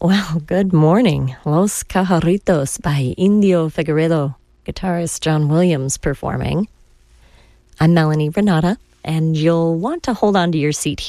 Well, good morning. Los Cajaritos by Indio Figueredo, guitarist John Williams performing. I'm Melanie Renata, and you'll want to hold on to your seat